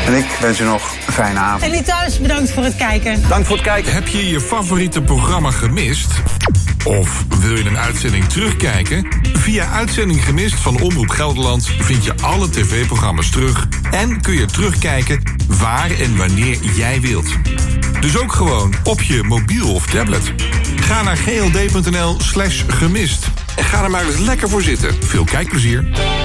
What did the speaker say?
En ik wens u nog een fijne avond. En die thuis, bedankt voor het kijken. Dank voor het kijken. Heb je je favoriete programma gemist? Of wil je een uitzending terugkijken? Via Uitzending Gemist van Omroep Gelderland vind je alle tv-programma's terug en kun je terugkijken waar en wanneer jij wilt. Dus ook gewoon op je mobiel of tablet. Ga naar gld.nl/gemist en ga er maar eens lekker voor zitten. Veel kijkplezier.